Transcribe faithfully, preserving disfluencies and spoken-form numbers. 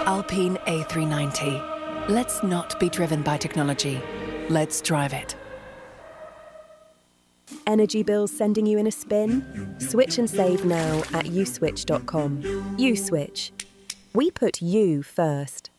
Alpine A three ninety. Let's not be driven by technology. Let's drive it. Energy bills sending you in a spin? Switch and save now at uswitch dot com. Uswitch. We put you first.